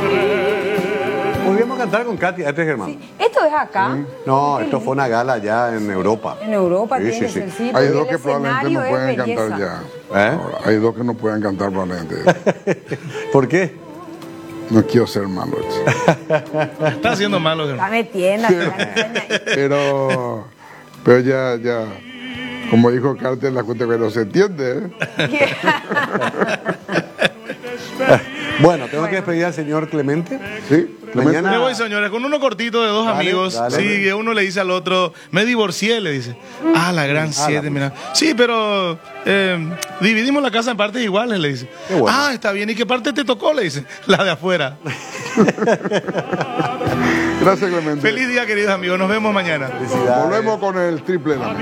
Podríamos cantar con Katy, este es Germán. Sí. ¿Esto es acá? No, esto fue una gala ya en Europa. En Europa Sí, tiene sí, que sí. ser, sí, Hay porque dos el que probablemente escenario no es pueden cantar belleza. ya. ¿Eh? Ahora, hay dos que no pueden cantar probablemente. ¿Por qué? No quiero ser malo. Está haciendo malo, Germán. Está metiendo, está metiendo ahí. Pero ya. Como dijo Carter, la cuenta que no se entiende. Bueno, tengo que despedir al señor Clemente. Sí, Clemente. Mañana- Me voy, señores, con uno cortito de dos Dale, amigos. dale. Sí, que uno le dice al otro, me divorcié, le dice. Ah, la gran siete, mira. Sí, pero dividimos la casa en partes iguales, le dice. Qué bueno. Ah, está bien. ¿Y qué parte te tocó? Le dice. La de afuera. Gracias, Clemente. Feliz día, queridos amigos. Nos vemos mañana. Felicidades. Volvemos con el triple.